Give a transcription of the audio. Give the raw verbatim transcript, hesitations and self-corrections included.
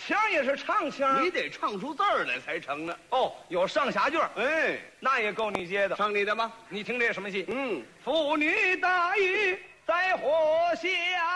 腔也是唱腔， 你得唱出字儿来才成呢。 哦，有上下句， 哎， 那也够你接的。 唱你的吗？ 你听这什么戏？ 嗯， 妇女大雨在火下。